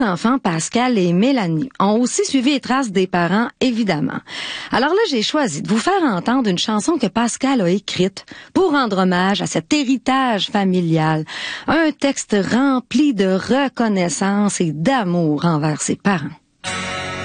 enfants, Pascal et Mélanie, ont aussi suivi les traces des parents, évidemment. Alors là, j'ai choisi de vous faire entendre une chanson que Pascal a écrite pour rendre hommage à cet héritage familial. Un texte rempli de reconnaissance et d'amour envers ses parents.